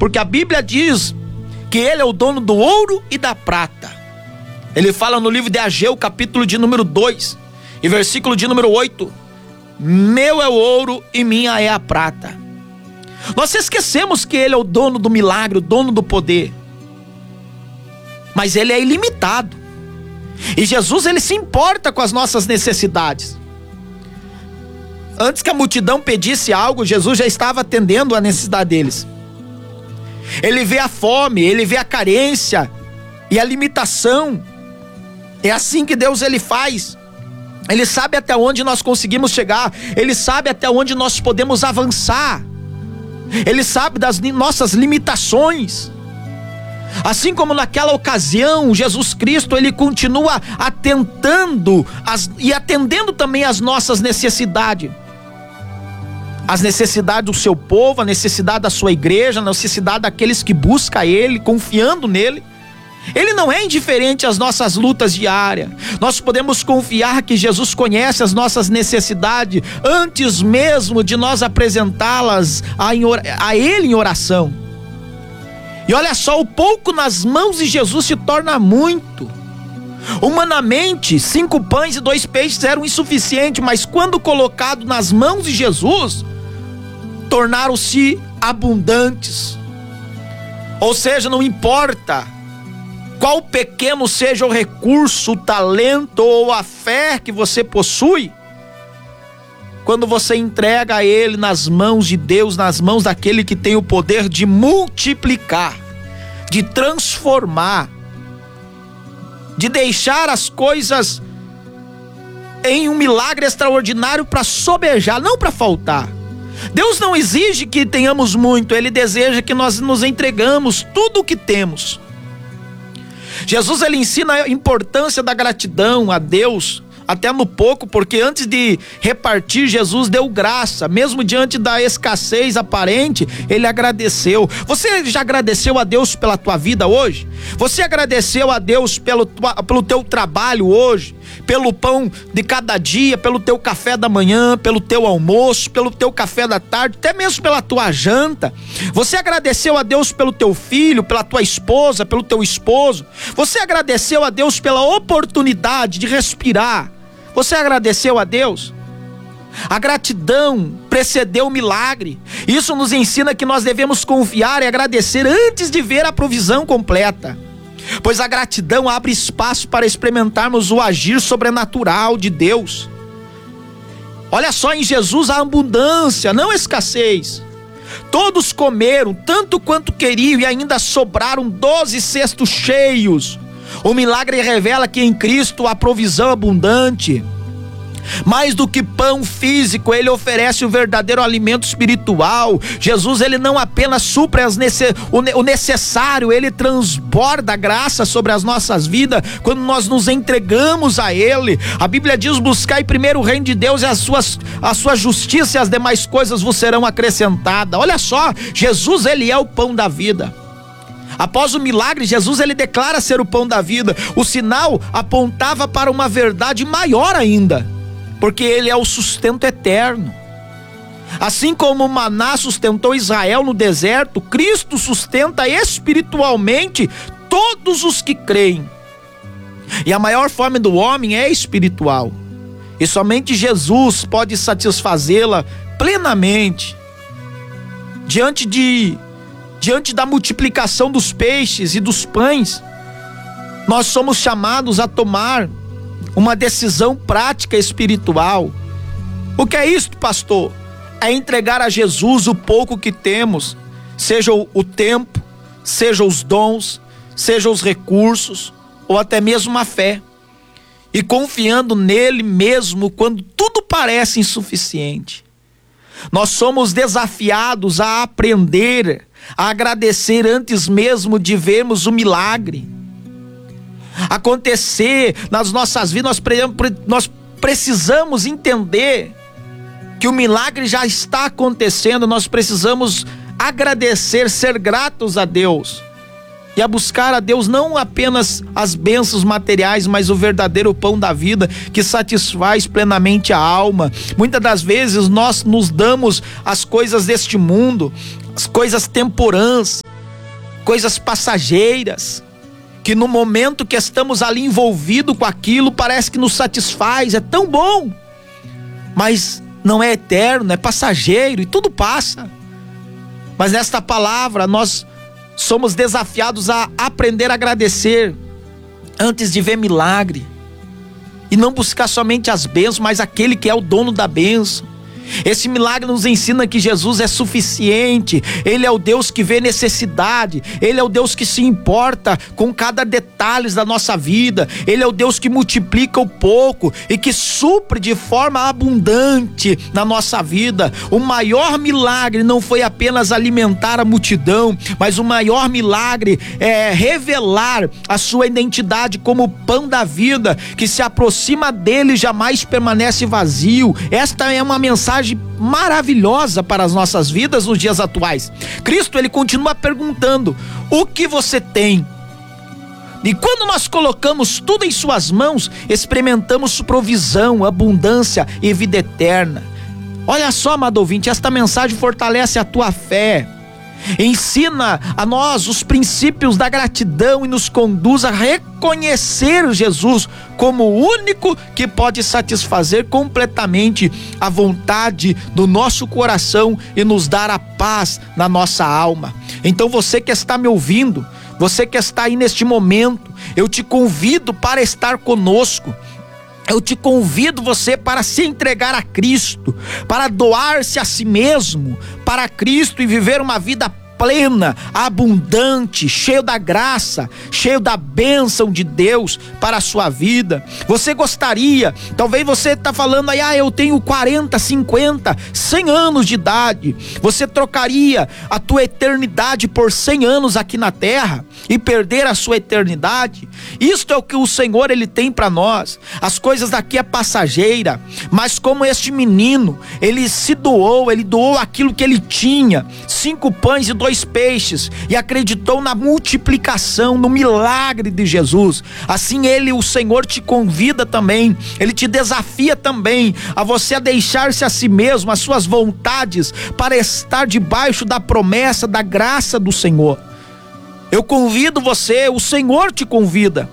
porque a Bíblia diz que Ele é o dono do ouro e da prata. Ele fala no livro de Ageu, capítulo de número 2, e versículo de número 8: meu é o ouro e minha é a prata. Nós esquecemos que Ele é o dono do milagre, o dono do poder, mas Ele é ilimitado. E Jesus, Ele se importa com as nossas necessidades. Antes que a multidão pedisse algo, Jesus já estava atendendo a necessidade deles. Ele vê a fome, Ele vê a carência e a limitação. É assim que Deus, Ele faz. Ele sabe até onde nós conseguimos chegar. Ele sabe até onde nós podemos avançar. Ele sabe das nossas limitações. Assim como naquela ocasião, Jesus Cristo, Ele continua atentando e atendendo também as nossas necessidades. As necessidades do seu povo, a necessidade da sua igreja, a necessidade daqueles que buscam Ele, confiando nele. Ele não é indiferente às nossas lutas diárias. Nós podemos confiar que Jesus conhece as nossas necessidades antes mesmo de nós apresentá-las a Ele em oração. E olha só, o pouco nas mãos de Jesus se torna muito. Humanamente, 5 pães e 2 peixes eram insuficientes, mas quando colocado nas mãos de Jesus, tornaram-se abundantes. Ou seja, não importa qual pequeno seja o recurso, o talento ou a fé que você possui, quando você entrega a Ele nas mãos de Deus, nas mãos daquele que tem o poder de multiplicar, de transformar, de deixar as coisas em um milagre extraordinário para sobejar, não para faltar. Deus não exige que tenhamos muito, Ele deseja que nós nos entregamos tudo o que temos. Jesus, Ele ensina a importância da gratidão a Deus, até no pouco, porque antes de repartir, Jesus deu graça, mesmo diante da escassez aparente, Ele agradeceu. Você já agradeceu a Deus pela tua vida hoje? Você agradeceu a Deus pelo teu trabalho hoje? Pelo pão de cada dia, pelo teu café da manhã, pelo teu almoço, pelo teu café da tarde, até mesmo pela tua janta? Você agradeceu a Deus pelo teu filho, pela tua esposa, pelo teu esposo? Você agradeceu a Deus pela oportunidade de respirar? Você agradeceu a Deus? A gratidão precedeu o milagre. Isso nos ensina que nós devemos confiar e agradecer antes de ver a provisão completa, pois a gratidão abre espaço para experimentarmos o agir sobrenatural de Deus. Olha só, em Jesus há abundância, não escassez. Todos comeram tanto quanto queriam e ainda sobraram 12 cestos cheios. O milagre revela que em Cristo há provisão abundante. Mais do que pão físico, Ele oferece o verdadeiro alimento espiritual. Jesus, Ele não apenas supre o necessário, Ele transborda graça sobre as nossas vidas quando nós nos entregamos a Ele. A Bíblia diz: buscai primeiro o reino de Deus e a sua justiça, e as demais coisas vos serão acrescentadas. Olha só, Jesus, Ele é o pão da vida. Após o milagre, Jesus, Ele declara ser o pão da vida. O sinal apontava para uma verdade maior ainda, porque Ele é o sustento eterno. Assim como o maná sustentou Israel no deserto, Cristo sustenta espiritualmente todos os que creem. E a maior fome do homem é espiritual, e somente Jesus pode satisfazê-la plenamente. Diante da multiplicação dos peixes e dos pães, nós somos chamados a tomar uma decisão prática espiritual. O que é isto, pastor? É entregar a Jesus o pouco que temos, seja o tempo, seja os dons, seja os recursos, ou até mesmo a fé, e confiando nele mesmo quando tudo parece insuficiente. Nós somos desafiados a aprender a agradecer antes mesmo de vermos o milagre acontecer nas nossas vidas. Nós precisamos entender que o milagre já está acontecendo. Nós precisamos agradecer, ser gratos a Deus e a buscar a Deus não apenas as bênçãos materiais, mas o verdadeiro pão da vida que satisfaz plenamente a alma. Muitas das vezes nós nos damos as coisas deste mundo, as coisas temporãs, coisas passageiras, que no momento que estamos ali envolvidos com aquilo, parece que nos satisfaz, é tão bom, mas não é eterno, é passageiro e tudo passa. Mas nesta palavra nós somos desafiados a aprender a agradecer antes de ver milagre, e não buscar somente as bênçãos, mas aquele que é o dono da bênção. Esse milagre nos ensina que Jesus é suficiente, Ele é o Deus que vê necessidade, Ele é o Deus que se importa com cada detalhe da nossa vida, Ele é o Deus que multiplica o pouco e que supre de forma abundante na nossa vida. O maior milagre não foi apenas alimentar a multidão, mas o maior milagre é revelar a sua identidade como o pão da vida, que se aproxima dele jamais permanece vazio. Esta é uma mensagem maravilhosa para as nossas vidas nos dias atuais. Cristo, ele continua perguntando: o que você tem? E quando nós colocamos tudo em suas mãos, experimentamos provisão, abundância e vida eterna. Olha só, amado ouvinte, esta mensagem fortalece a tua fé, ensina a nós os princípios da gratidão e nos conduz a reconhecer Jesus como o único que pode satisfazer completamente a vontade do nosso coração e nos dar a paz na nossa alma. Então você que está me ouvindo, você que está aí neste momento, eu te convido para estar conosco. Eu te convido você para se entregar a Cristo, para doar-se a si mesmo para Cristo e viver uma vida plena, abundante, cheio da graça, cheio da bênção de Deus para a sua vida. Você gostaria, talvez você está falando aí, eu tenho 40, 50, 100 anos de idade. Você trocaria a tua eternidade por 100 anos aqui na terra e perder a sua eternidade? Isto é o que o Senhor, ele tem para nós. As coisas daqui é passageira, mas como este menino, ele se doou, ele doou aquilo que ele tinha, 5 pães e 2 peixes, e acreditou na multiplicação, no milagre de Jesus. Assim o Senhor te convida também, ele te desafia também a você a deixar-se a si mesmo, as suas vontades, para estar debaixo da promessa, da graça do Senhor. Eu convido você, o Senhor te convida.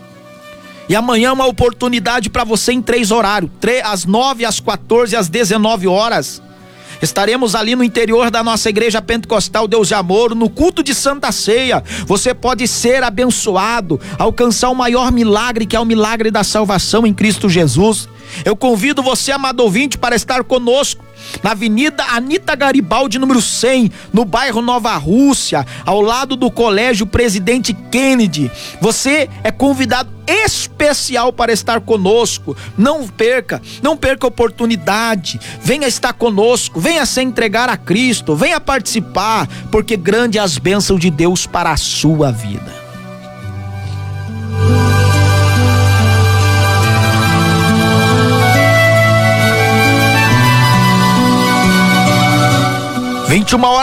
E amanhã é uma oportunidade para você em 3 horários, às 9, às 14 e às 19 horas. Estaremos ali no interior da nossa igreja pentecostal Deus de Amor, no culto de Santa Ceia. Você pode ser abençoado, alcançar o maior milagre, que é o milagre da salvação em Cristo Jesus. Eu convido você, amado ouvinte, para estar conosco na Avenida Anita Garibaldi, número 100, no bairro Nova Rússia, ao lado do Colégio Presidente Kennedy. Você é convidado especial para estar conosco. Não perca a oportunidade. Venha estar conosco, venha se entregar a Cristo, venha participar, porque grande é as bênçãos de Deus para a sua vida. Às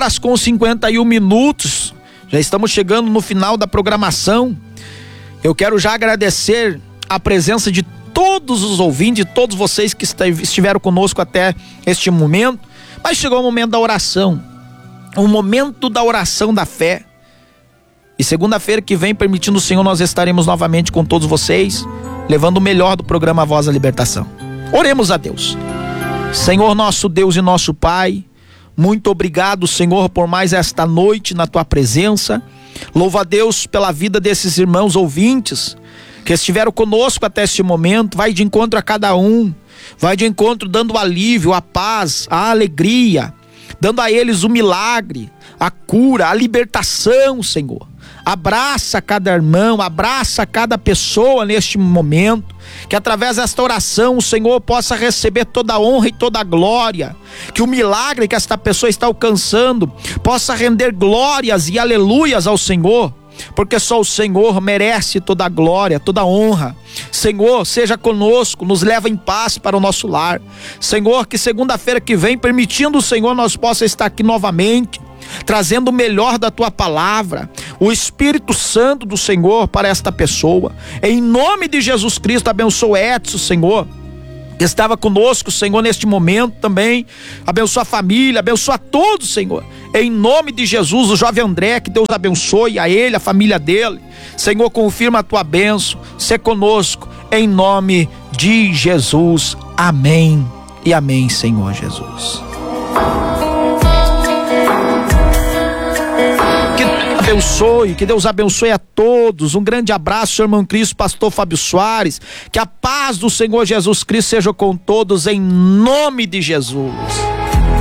21h51, já estamos chegando no final da programação. Eu quero já agradecer a presença de todos os ouvintes, de todos vocês que estiveram conosco até este momento. Mas chegou o momento da oração, o momento da oração da fé. E segunda-feira que vem, permitindo o Senhor, nós estaremos novamente com todos vocês, levando o melhor do programa Voz da Libertação. Oremos a Deus. Senhor, nosso Deus e nosso Pai, muito obrigado, Senhor, por mais esta noite na tua presença. Louva a Deus pela vida desses irmãos ouvintes que estiveram conosco até este momento. Vai de encontro a cada um, vai de encontro dando o alívio, a paz, a alegria, dando a eles o milagre, a cura, a libertação, Senhor. Abraça cada irmão, abraça cada pessoa neste momento, que através desta oração o Senhor possa receber toda a honra e toda a glória, que o milagre que esta pessoa está alcançando possa render glórias e aleluias ao Senhor, porque só o Senhor merece toda a glória, toda a honra. Senhor, seja conosco, nos leva em paz para o nosso lar. Senhor, que segunda-feira que vem, permitindo o Senhor, nós possa estar aqui novamente, trazendo o melhor da tua palavra, o Espírito Santo do Senhor para esta pessoa. Em nome de Jesus Cristo, abençoa Edson, Senhor, estava conosco, Senhor, neste momento também. Abençoa a família, abençoa todos, Senhor. Em nome de Jesus, o jovem André, que Deus abençoe a ele, a família dele. Senhor, confirma a tua bênção, sê conosco, em nome de Jesus. Amém e amém, Senhor Jesus. Que Deus abençoe a todos. Um grande abraço, seu irmão Cristo, pastor Fábio Soares. Que a paz do Senhor Jesus Cristo seja com todos, em nome de Jesus.